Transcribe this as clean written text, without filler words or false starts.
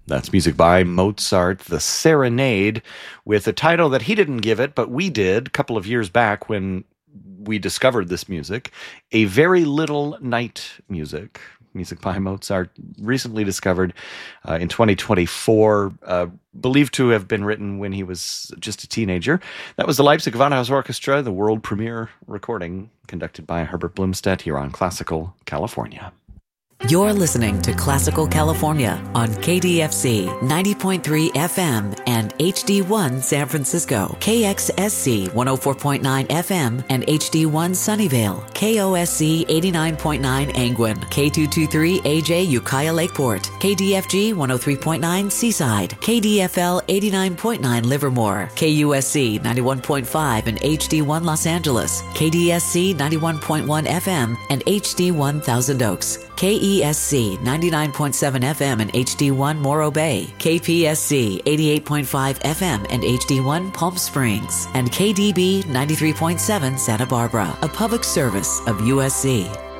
That's music by Mozart, The Serenade, with a title that he didn't give it, but we did a couple of years back when we discovered this music. A Very Little Night music. Music by Mozart, recently discovered in 2024, believed to have been written when he was just a teenager. That was the Leipzig Gewandhaus Orchestra, the world premiere recording conducted by Herbert Blumstedt here on Classical California. You're listening to Classical California on KDFC 90.3 FM and HD1 San Francisco, KXSC 104.9 FM and HD1 Sunnyvale, KOSC 89.9 Angwin, K223 AJ Ukiah Lakeport, KDFG 103.9 Seaside, KDFL 89.9 Livermore, KUSC 91.5 and HD1 Los Angeles, KDSC 91.1 FM and HD1 Thousand Oaks, KESC 99.7 FM and HD1 Morro Bay, KPSC 88.5 FM and HD1 Palm Springs, and KDB 93.7 Santa Barbara, a public service of USC.